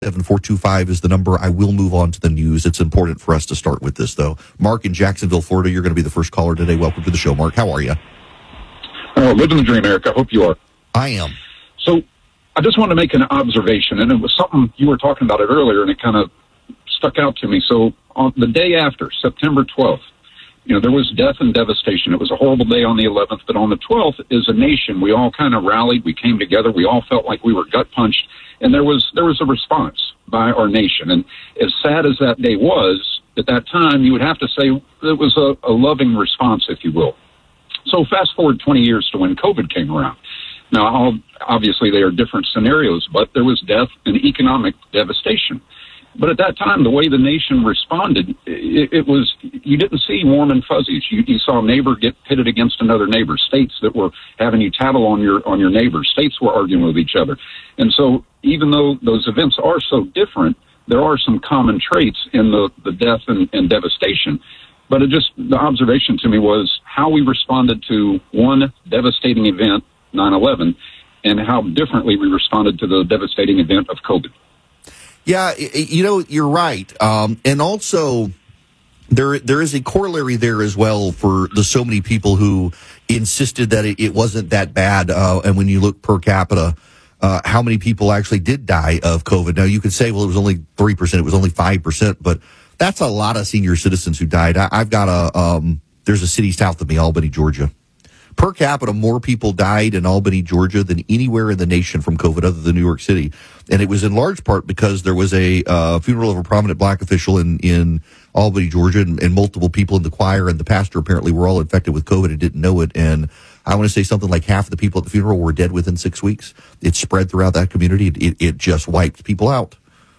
7425 is the number. I will move on to the news. It's important for us to start with this, though. Mark in Jacksonville, Florida, you're going to be the first caller today. Welcome to the show, Mark. How are you? Living the dream, Eric. I hope you are. I am. So I just wanted to make an observation, and it was something you were talking about it earlier, and it kind of stuck out to me. So on the day after, September 12th, there was death and devastation. It was a horrible day on the 11th, but on the 12th, as a nation, we all kind of rallied. We came together. We all felt like we were gut punched, and there was a response by our nation. And as sad as that day was, at that time, you would have to say it was a loving response, if you will. So fast forward 20 years to when COVID came around. Now, obviously, they are different scenarios, but there was death and economic devastation. But at that time, the way the nation responded, it was, you didn't see warm and fuzzies. You saw a neighbor get pitted against another neighbor, states that were having you tattle on your neighbors, states were arguing with each other. And so even though those events are so different, there are some common traits in the death and devastation. But the observation to me was how we responded to one devastating event, 9/11, and how differently we responded to the devastating event of COVID. Yeah, you're right. And also, there is a corollary there as well for the so many people who insisted that it wasn't that bad. And when you look per capita, how many people actually did die of COVID? Now, you could say, well, it was only 3%, it was only 5%, but that's a lot of senior citizens who died. I've got there's a city south of me, Albany, Georgia. Per capita, more people died in Albany, Georgia than anywhere in the nation from COVID other than New York City. And it was in large part because there was a funeral of a prominent black official in Albany, Georgia, and multiple people in the choir and the pastor apparently were all infected with COVID and didn't know it. And I want to say something like half of the people at the funeral were dead within 6 weeks. It spread throughout that community. It just wiped people out.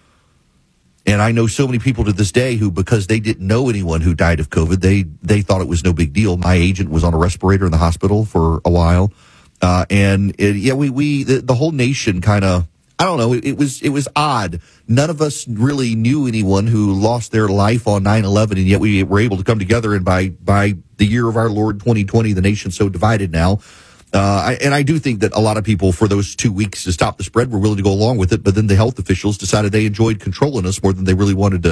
And I know so many people to this day who, because they didn't know anyone who died of COVID, they thought it was no big deal. My agent was on a respirator in the hospital for a while. The whole nation kind of, I don't know, it was odd. None of us really knew anyone who lost their life on 9/11, and yet we were able to come together. And by the year of our Lord 2020, the nation's so divided now. I do think that a lot of people, for those 2 weeks to stop the spread, were willing to go along with it. But then the health officials decided they enjoyed controlling us more than they really wanted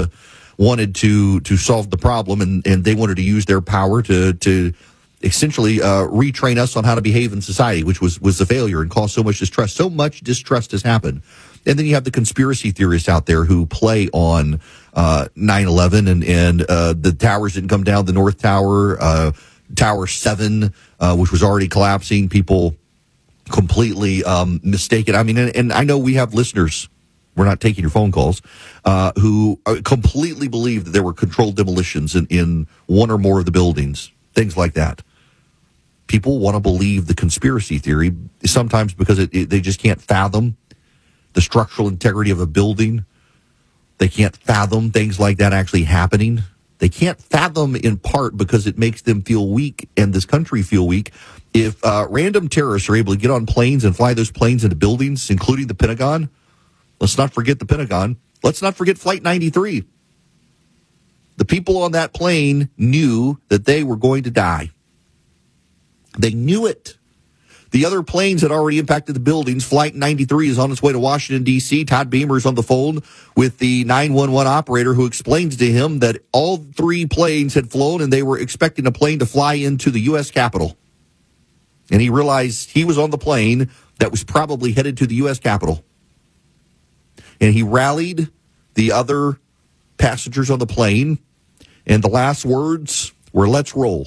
to solve the problem, and they wanted to use their power to essentially retrain us on how to behave in society, which was a failure and caused so much distrust. So much distrust has happened. And then you have the conspiracy theorists out there who play on 9/11 and the towers didn't come down, the North Tower, Tower 7, which was already collapsing, people completely mistaken. I mean, and I know we have listeners, we're not taking your phone calls, who completely believe that there were controlled demolitions in one or more of the buildings, things like that. People want to believe the conspiracy theory, sometimes because they just can't fathom the structural integrity of a building. They can't fathom things like that actually happening. They can't fathom in part because it makes them feel weak and this country feel weak. If random terrorists are able to get on planes and fly those planes into buildings, including the Pentagon, let's not forget the Pentagon. Let's not forget Flight 93. The people on that plane knew that they were going to die. They knew it. The other planes had already impacted the buildings. Flight 93 is on its way to Washington, D.C. Todd Beamer is on the phone with the 911 operator who explains to him that all three planes had flown and they were expecting a plane to fly into the U.S. Capitol. And he realized he was on the plane that was probably headed to the U.S. Capitol. And he rallied the other passengers on the plane, and the last words were, "Let's roll."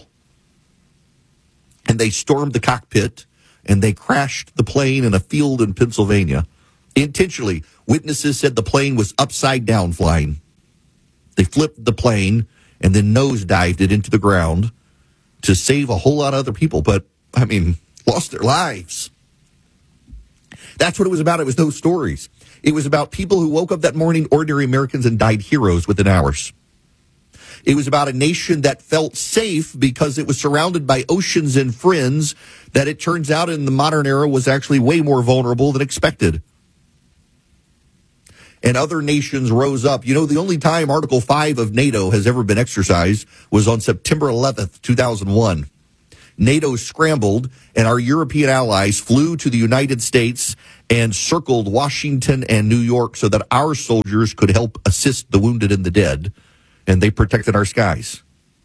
And they stormed the cockpit, and they crashed the plane in a field in Pennsylvania. Intentionally, witnesses said the plane was upside down flying. They flipped the plane and then nosedived it into the ground to save a whole lot of other people, but, lost their lives. That's what it was about. It was those stories. It was about people who woke up that morning, ordinary Americans, and died heroes within hours. It was about a nation that felt safe because it was surrounded by oceans and friends that it turns out in the modern era was actually way more vulnerable than expected. And other nations rose up. The only time Article 5 of NATO has ever been exercised was on September 11th, 2001. NATO scrambled, and our European allies flew to the United States and circled Washington and New York so that our soldiers could help assist the wounded and the dead, and they protected our skies.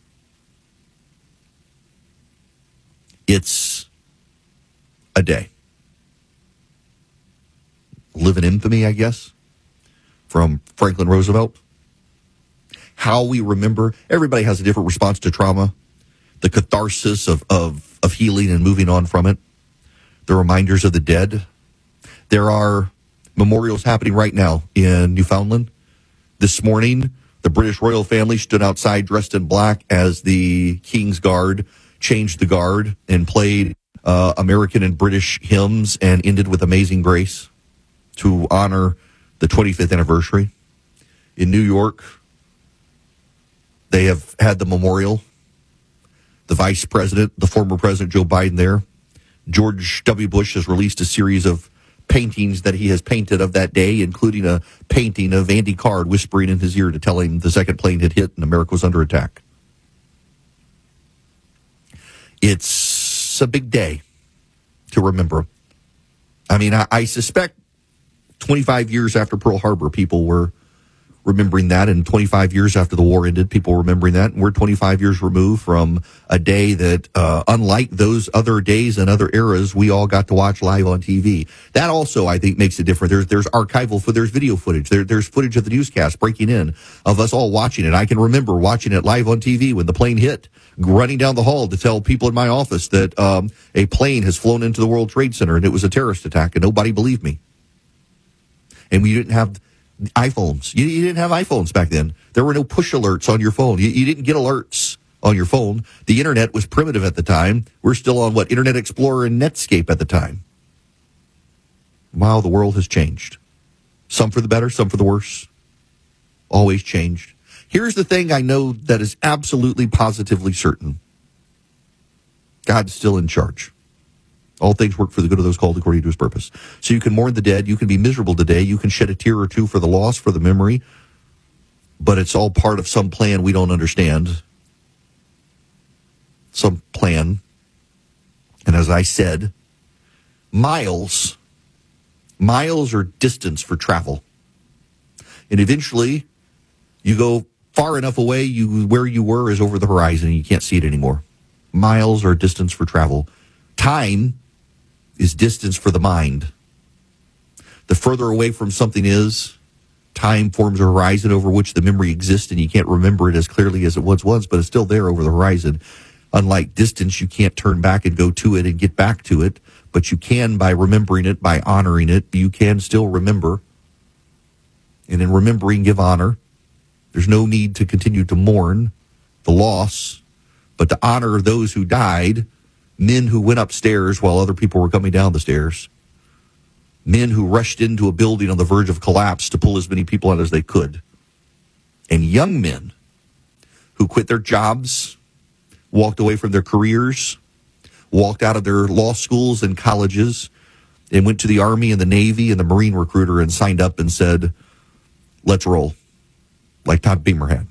It's a day. Live in infamy, I guess, from Franklin Roosevelt. How we remember, everybody has a different response to trauma. The catharsis of healing and moving on from it. The reminders of the dead. There are memorials happening right now in Newfoundland. This morning, the British royal family stood outside dressed in black as the King's Guard changed the guard and played American and British hymns and ended with Amazing Grace to honor the 25th anniversary. In New York, they have had the memorial. The vice president, the former president Joe Biden there. George W. Bush has released a series of paintings that he has painted of that day, including a painting of Andy Card whispering in his ear to tell him the second plane had hit and America was under attack. It's a big day to remember. I mean, I suspect 25 years after Pearl Harbor, people were remembering that, and 25 years after the war ended, people were remembering that. And we're 25 years removed from a day that, unlike those other days and other eras, we all got to watch live on TV. That also, I think, makes it different. There's archival, there's video footage. There's footage of the newscast breaking in of us all watching it. I can remember watching it live on TV when the plane hit, running down the hall to tell people in my office that a plane has flown into the World Trade Center and it was a terrorist attack, and nobody believed me. And we didn't have iPhones. You didn't have iPhones back then. There were no push alerts on your phone. You didn't get alerts on your phone. The internet was primitive at the time. We're still on Internet Explorer and Netscape at the time. Wow, the world has changed. Some for the better, some for the worse. Always changed. Here's the thing I know that is absolutely positively certain. God's still in charge. All things work for the good of those called according to his purpose. So you can mourn the dead. You can be miserable today. You can shed a tear or two for the loss, for the memory. But it's all part of some plan we don't understand. Some plan. And as I said, miles are distance for travel. And eventually, you go far enough away, where you were is over the horizon, and you can't see it anymore. Miles are distance for travel. Time is distance for the mind. The further away from something is, time forms a horizon over which the memory exists, and you can't remember it as clearly as it once was, but it's still there over the horizon. Unlike distance, you can't turn back and go to it and get back to it, but you can by remembering it, by honoring it. You can still remember. And in remembering, give honor. There's no need to continue to mourn the loss, but to honor those who died. Men who went upstairs while other people were coming down the stairs. Men who rushed into a building on the verge of collapse to pull as many people out as they could. And young men who quit their jobs, walked away from their careers, walked out of their law schools and colleges, and went to the Army and the Navy and the Marine recruiter and signed up and said, let's roll, like Todd Beamer had.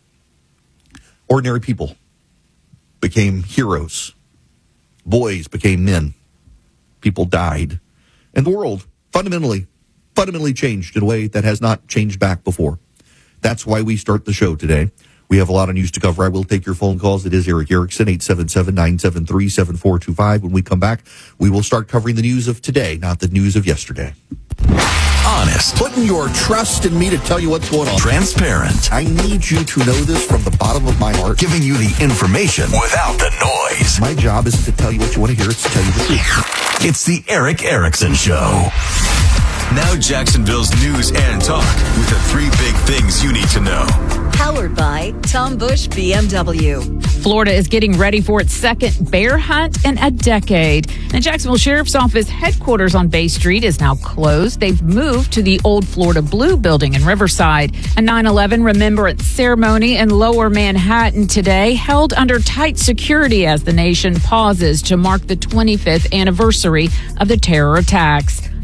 Ordinary people became heroes. Boys became men. People died. And the world fundamentally changed in a way that has not changed back before. That's why we start the show today. We have a lot of news to cover. I will take your phone calls. It is Eric Erickson, 877-973-7425. When we come back, we will start covering the news of today, not the news of yesterday. Honest. Putting your trust in me to tell you what's going on. Transparent. I need you to know this from the bottom of my heart. Giving you the information without the noise. My job isn't to tell you what you want to hear. It's to tell you the truth. It's the Eric Erickson Show. Now Jacksonville's news and talk with the three big things you need to know. Powered by Tom Bush BMW. Florida is getting ready for its second bear hunt in a decade. The Jacksonville Sheriff's Office headquarters on Bay Street is now closed. They've moved to the old Florida Blue building in Riverside. A 9/11 remembrance ceremony in Lower Manhattan today held under tight security as the nation pauses to mark the 25th anniversary of the terror attacks.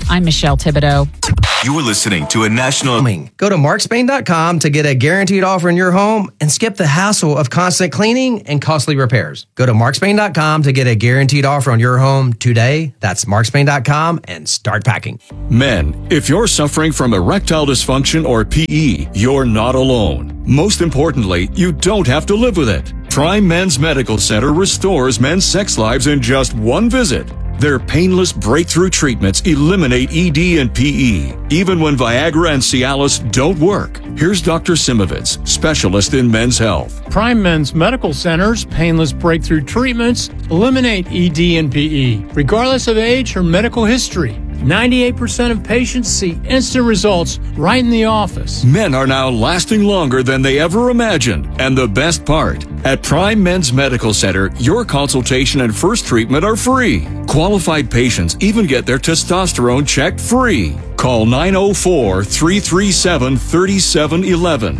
I'm Michelle Thibodeau. You're listening to a national... Go to markspain.com to get a guaranteed offer in your home and skip the hassle of constant cleaning and costly repairs. Go to markspain.com to get a guaranteed offer on your home today. That's markspain.com and start packing. Men, if you're suffering from erectile dysfunction or PE, you're not alone. Most importantly, you don't have to live with it. Prime Men's Medical Center restores men's sex lives in just one visit. Their painless breakthrough treatments eliminate ED and PE, even when Viagra and Cialis don't work. Here's Dr. Simovitz, specialist in men's health. Prime Men's Medical Center's painless breakthrough treatments eliminate ED and PE, regardless of age or medical history. 98% of patients see instant results right in the office. Men are now lasting longer than they ever imagined. And the best part, at Prime Men's Medical Center, your consultation and first treatment are free. Qualified patients even get their testosterone checked free. Call 904-337-3711.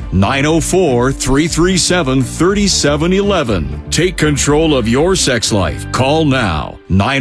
904-337-3711. Take control of your sex life. Call now.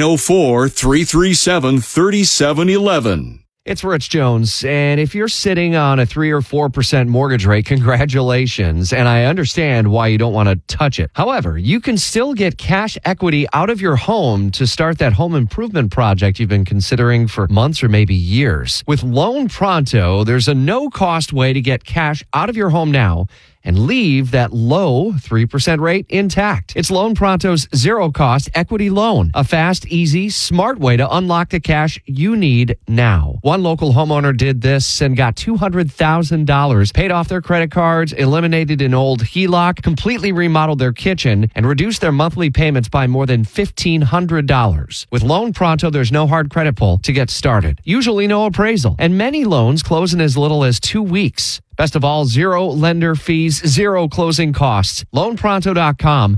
904-337-3711. It's Rich Jones, and if you're sitting on a 3 or 4% mortgage rate, congratulations, and I understand why you don't want to touch it. However, you can still get cash equity out of your home to start that home improvement project you've been considering for months or maybe years. With Loan Pronto, there's a no-cost way to get cash out of your home now and leave that low 3% rate intact. It's Loan Pronto's zero-cost equity loan, a fast, easy, smart way to unlock the cash you need now. One local homeowner did this and got $200,000, paid off their credit cards, eliminated an old HELOC, completely remodeled their kitchen, and reduced their monthly payments by more than $1,500. With Loan Pronto, there's no hard credit pull to get started, usually no appraisal, and many loans close in as little as 2 weeks. Best of all, zero lender fees, zero closing costs. LoanPronto.com,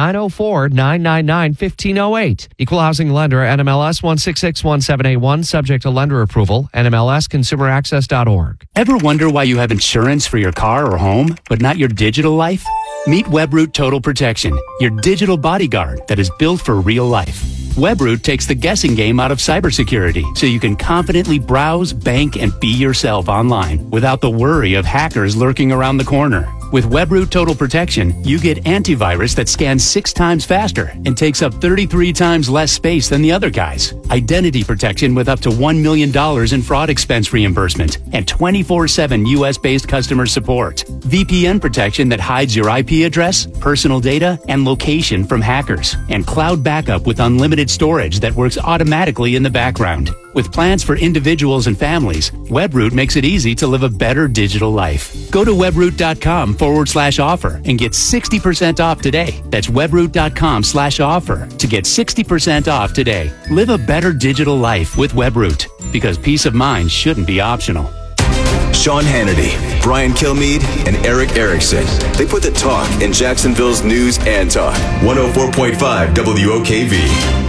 904-999-1508. Equal housing lender, NMLS 1661781, subject to lender approval, NMLS ConsumerAccess.org. Ever wonder why you have insurance for your car or home, but not your digital life? Meet WebRoot Total Protection, your digital bodyguard that is built for real life. WebRoot takes the guessing game out of cybersecurity so you can confidently browse, bank, and be yourself online without the worry of hackers lurking around the corner. With WebRoot Total Protection, you get antivirus that scans 6 times faster and takes up 33 times less space than the other guys. Identity protection with up to $1 million in fraud expense reimbursement and 24/7 U.S.-based customer support. VPN protection that hides your IP address, personal data, and location from hackers. And cloud backup with unlimited storage that works automatically in the background. With plans for individuals and families, WebRoot makes it easy to live a better digital life. Go to webroot.com/offer and get 60% off today. That's webroot.com/offer to get 60% off today. Live a better digital life with WebRoot, because peace of mind shouldn't be optional. Sean Hannity, Brian Kilmeade, and Eric Erickson. They put the talk in Jacksonville's news and talk. 104.5 WOKV.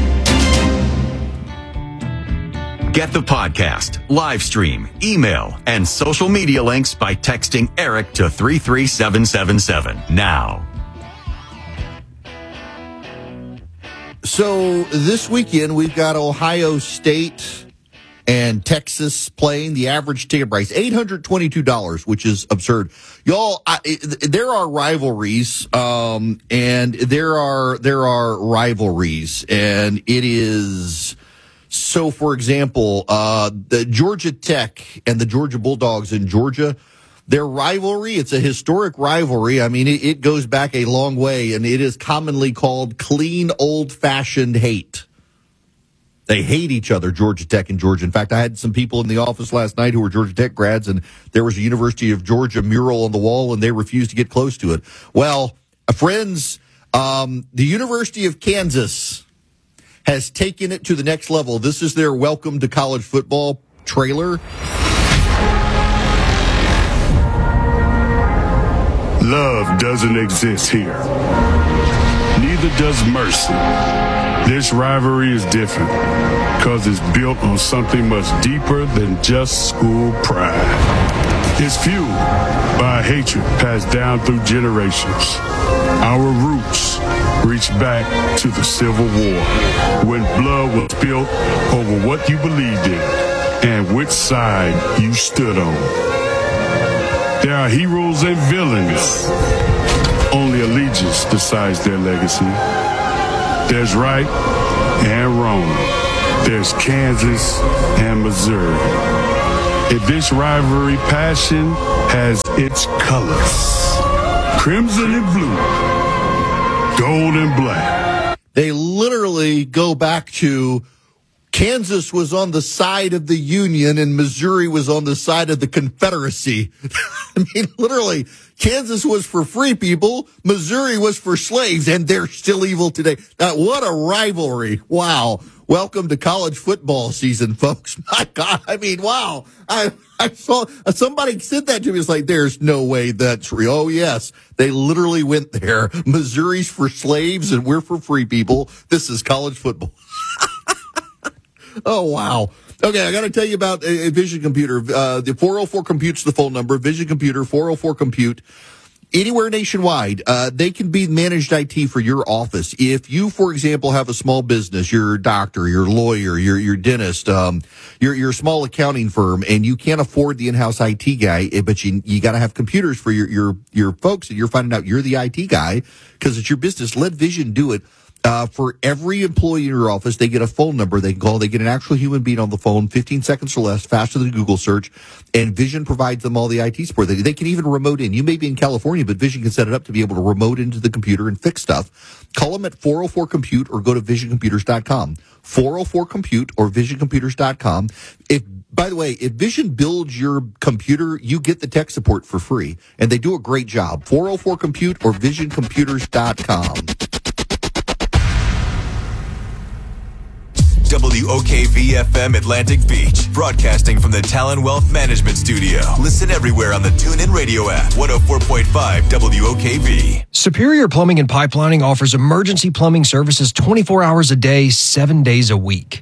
Get the podcast, live stream, email, and social media links by texting Eric to 33777 now. So this weekend, we've got Ohio State and Texas playing. The average ticket price, $822, which is absurd. Y'all, there are rivalries, and there are rivalries, and it is... So, for example, the Georgia Tech and the Georgia Bulldogs in Georgia, their rivalry, it's a historic rivalry. I mean, it goes back a long way, and it is commonly called clean, old-fashioned hate. They hate each other, Georgia Tech and Georgia. In fact, I had some people in the office last night who were Georgia Tech grads, and there was a University of Georgia mural on the wall, and they refused to get close to it. Well, friends, the University of Kansas has taken it to the next level. This is their welcome to college football trailer. Love doesn't exist here. Neither does mercy. This rivalry is different because it's built on something much deeper than just school pride. It's fueled by a hatred passed down through generations. Our roots reach back to the Civil War, when blood was spilled over what you believed in. and which side you stood on. There are heroes and villains. Only allegiance decides their legacy. There's right and wrong. There's Kansas and Missouri. And this rivalry passion has its colors. Crimson and blue, gold and black. They literally go back to Kansas was on the side of the Union and Missouri was on the side of the Confederacy. I mean, literally, Kansas was for free people, Missouri was for slaves, and they're still evil today. What a rivalry. Wow. Welcome to college football season, folks. My God. I mean, wow. I saw somebody said that to me. It's like, there's no way that's real. Oh, yes. They literally went there. Missouri's for slaves and we're for free people. This is college football. Oh, wow. Okay, I got to tell you about Vision Computer. The 404 Compute's the phone number. Vision Computer, 404 Compute. Anywhere nationwide, they can be managed IT for your office. If you, for example, have a small business, your doctor, your lawyer, your dentist, your small accounting firm, and you can't afford the in-house IT guy, but you got to have computers for your folks, and you're finding out you're the IT guy because it's your business. Let Vision do it. For every employee in your office, they get a phone number they can call. They get an actual human being on the phone, 15 seconds or less, faster than Google search, and Vision provides them all the IT support. They can even remote in. You may be in California, but Vision can set it up to be able to remote into the computer and fix stuff. Call them at 404-COMPUTE or go to visioncomputers.com. 404-COMPUTE or visioncomputers.com. By the way, if Vision builds your computer, you get the tech support for free, and they do a great job. 404-COMPUTE or visioncomputers.com. WOKV-FM Atlantic Beach, broadcasting from the Talon Wealth Management Studio. Listen everywhere on the TuneIn Radio app, 104.5 WOKV. Superior Plumbing and Pipelining offers emergency plumbing services 24 hours a day, 7 days a week.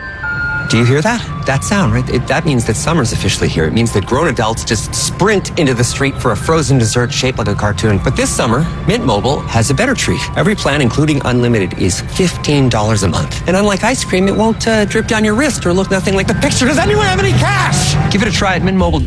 Do you hear that? That sound, right? That means that summer's officially here. It means that grown adults just sprint into the street for a frozen dessert shaped like a cartoon. But this summer, Mint Mobile has a better treat. Every plan, including unlimited, is $15 a month. And unlike ice cream, it won't drip down your wrist or look nothing like the picture. Does anyone have any cash? Give it a try at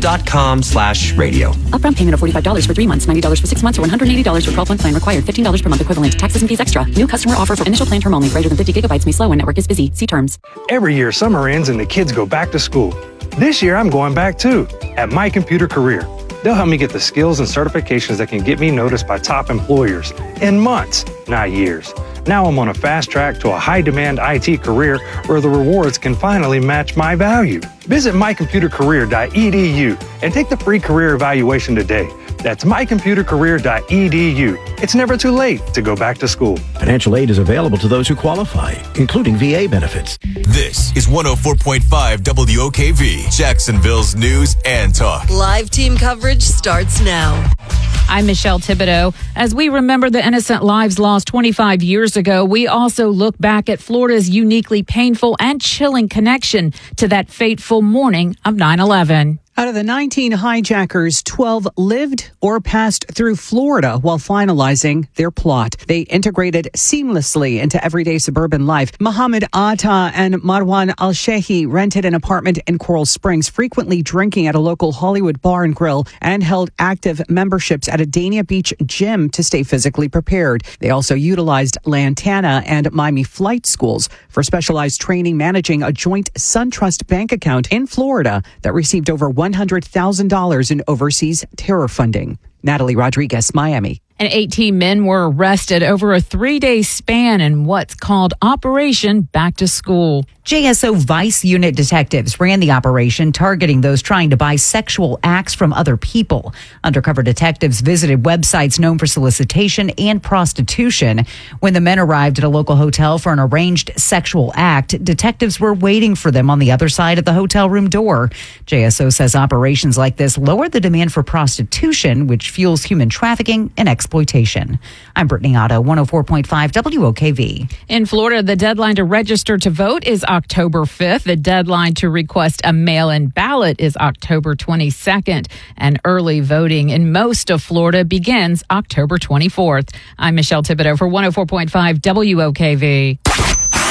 mintmobile.com/radio. Upfront payment of $45 for 3 months, $90 for 6 months, or $180 for 12-month plan required. $15 per month equivalent. Taxes and fees extra. New customer offer for initial plan term only. Greater than 50 gigabytes may slow when network is busy. See terms. Every year, summer ends and the kids go back to school. This year, I'm going back too, at My Computer Career. They'll help me get the skills and certifications that can get me noticed by top employers in months, not years. Now I'm on a fast track to a high-demand IT career where the rewards can finally match my value. Visit mycomputercareer.edu and take the free career evaluation today. That's mycomputercareer.edu. It's never too late to go back to school. Financial aid is available to those who qualify, including VA benefits. This is 104.5 WOKV, Jacksonville's news and talk. Live team coverage starts now. I'm Michelle Thibodeau. As we remember the innocent lives lost 25 years ago, we also look back at Florida's uniquely painful and chilling connection to that fateful morning of 9/11. Out of the 19 hijackers, 12 lived or passed through Florida while finalizing their plot. They integrated seamlessly into everyday suburban life. Mohammed Atta and Marwan Al-Shehi rented an apartment in Coral Springs, frequently drinking at a local Hollywood bar and grill, and held active memberships at a Dania Beach gym to stay physically prepared. They also utilized Lantana and Miami flight schools for specialized training, managing a joint SunTrust bank account in Florida that received over $100,000 in overseas terror funding. Natalie Rodriguez, Miami. And 18 men were arrested over a 3-day span in what's called Operation Back to School. JSO Vice Unit detectives ran the operation targeting those trying to buy sexual acts from other people. Undercover detectives visited websites known for solicitation and prostitution. When the men arrived at a local hotel for an arranged sexual act, detectives were waiting for them on the other side of the hotel room door. JSO says operations like this lower the demand for prostitution, which fuels human trafficking and exploitation. I'm Brittany Otto, 104.5 WOKV. In Florida, the deadline to register to vote is October 5th. The deadline to request a mail-in ballot is October 22nd. And early voting in most of Florida begins October 24th. I'm Michelle Thibodeau for 104.5 WOKV.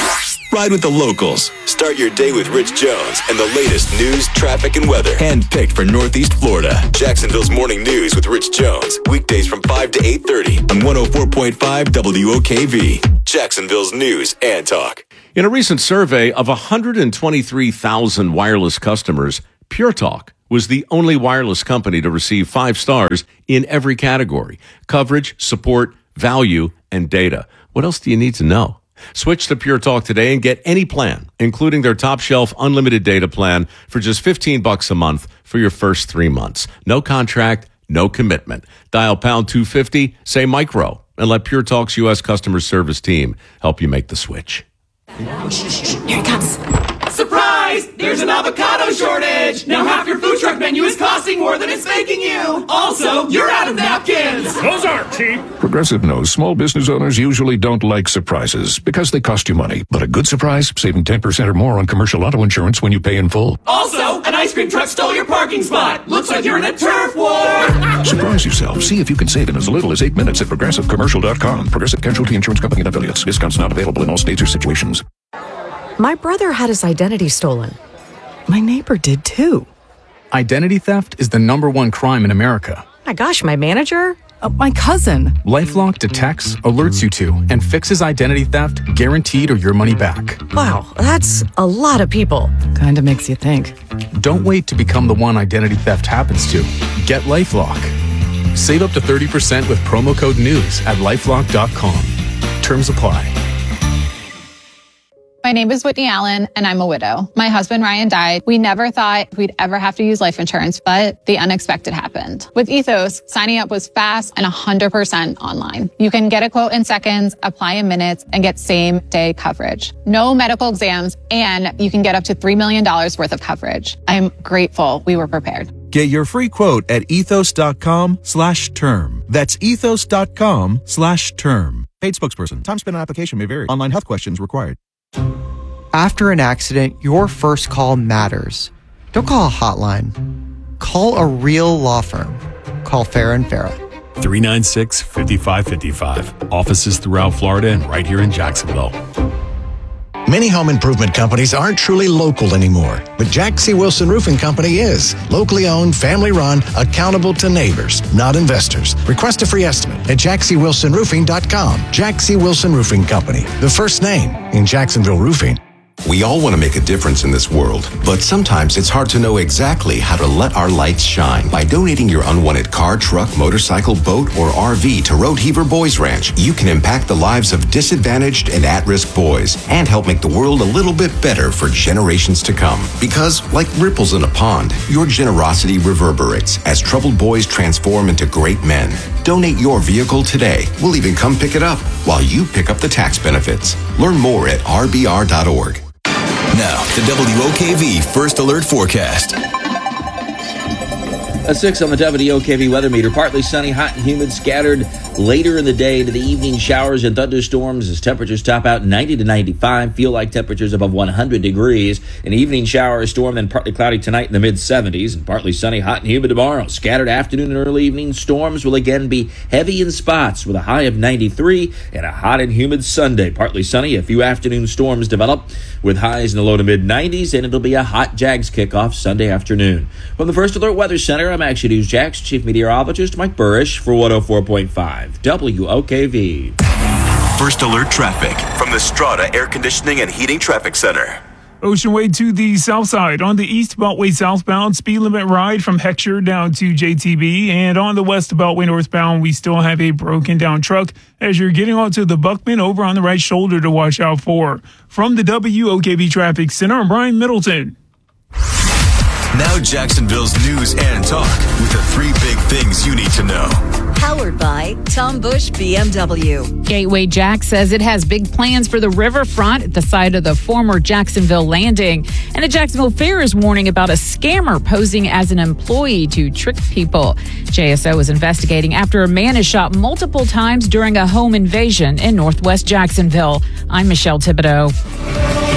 Ride with the locals. Start your day with Rich Jones and the latest news, traffic, and weather. Handpicked for Northeast Florida. Jacksonville's Morning News with Rich Jones. Weekdays from 5 to 8:30 on 104.5 WOKV. Jacksonville's News and Talk. In a recent survey of 123,000 wireless customers, Pure Talk was the only wireless company to receive 5 stars in every category: coverage, support, value, and data. What else do you need to know? Switch to Pure Talk today and get any plan, including their top shelf unlimited data plan for just $15 a month for your first 3 months. No contract, no commitment. Dial pound 250, say micro, and let Pure Talk's U.S. customer service team help you make the switch. Here it comes. Surprise! There's an avocado shortage! Now half your food truck menu is costing more than it's making you! Also, you're out of napkins! Those aren't cheap! Progressive knows small business owners usually don't like surprises because they cost you money. But a good surprise, saving 10% or more on commercial auto insurance when you pay in full. Also, an ice cream truck stole your parking spot! Looks like you're in a turf war! Surprise yourself. See if you can save in as little as 8 minutes at ProgressiveCommercial.com. Progressive Casualty Insurance Company and Affiliates. Discounts not available in all states or situations. My brother had his identity stolen. My neighbor did too. Identity theft is the #1 crime in America. My gosh, my manager? My cousin. LifeLock detects, alerts you to, and fixes identity theft guaranteed or your money back. Wow, that's a lot of people. Kinda makes you think. Don't wait to become the one identity theft happens to. Get LifeLock. Save up to 30% with promo code NEWS at LifeLock.com. Terms apply. My name is Whitney Allen, and I'm a widow. My husband, Ryan, died. We never thought we'd ever have to use life insurance, but the unexpected happened. With Ethos, signing up was fast and 100% online. You can get a quote in seconds, apply in minutes, and get same-day coverage. No medical exams, and you can get up to $3 million worth of coverage. I'm grateful we were prepared. Get your free quote at ethos.com/term. That's ethos.com/term. Paid spokesperson. Time spent on application may vary. Online health questions required. After an accident, your first call matters. Don't call a hotline. Call a real law firm. Call Farah & Farah. 396-5555. Offices throughout Florida and right here in Jacksonville. Many home improvement companies aren't truly local anymore, but Jack C. Wilson Roofing Company is. Locally owned, family run, accountable to neighbors, not investors. Request a free estimate at jackcwilsonroofing.com. Jack C. Wilson Roofing Company, the first name in Jacksonville roofing. We all want to make a difference in this world, but sometimes it's hard to know exactly how to let our lights shine. By donating your unwanted car, truck, motorcycle, boat, or RV to Road Heaver Boys Ranch, you can impact the lives of disadvantaged and at-risk boys and help make the world a little bit better for generations to come. Because, like ripples in a pond, your generosity reverberates as troubled boys transform into great men. Donate your vehicle today. We'll even come pick it up while you pick up the tax benefits. Learn more at rbr.org. Now, the WOKV First Alert Forecast. A 6 on the WOKV weather meter. Partly sunny, hot and humid, scattered later in the day to the evening showers and thunderstorms as temperatures top out 90 to 95. Feel like temperatures above 100 degrees. An evening shower, storm, then partly cloudy tonight in the mid-70s. And partly sunny, hot and humid tomorrow. Scattered afternoon and early evening storms will again be heavy in spots with a high of 93 and a hot and humid Sunday. Partly sunny, a few afternoon storms develop with highs in the low to mid-90s, and it'll be a hot Jags kickoff Sunday afternoon. From the First Alert Weather Center, I'm Action News Jax Chief Meteorologist Mike Burrish for 104.5 WOKV. First Alert Traffic from the Strata Air Conditioning and Heating Traffic Center. Ocean Way to the south side. On the east Beltway southbound, speed limit ride from Heckscher down to JTB. And on the west Beltway northbound, we still have a broken down truck as you're getting onto the Buckman over on the right shoulder to watch out for. From the WOKV Traffic Center, I'm Brian Middleton. Now Jacksonville's news and talk with the 3 big things you need to know. Powered by Tom Bush BMW. Gateway Jack says it has big plans for the riverfront at the site of the former Jacksonville Landing. And the Jacksonville Fair is warning about a scammer posing as an employee to trick people. JSO is investigating after a man is shot multiple times during a home invasion in northwest Jacksonville. I'm Michelle Thibodeau.